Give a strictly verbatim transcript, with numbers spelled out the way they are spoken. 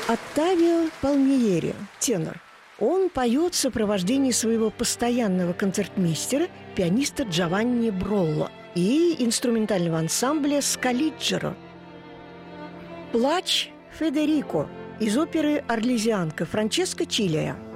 Оттавио Пальмиери, тенор. Он поет в сопровождении своего постоянного концертмейстера, пианиста Джованни Бролло, и инструментального ансамбля «Скалиджеро». «Плач Федерико» из оперы «Арлезианка» Франческо Чилия.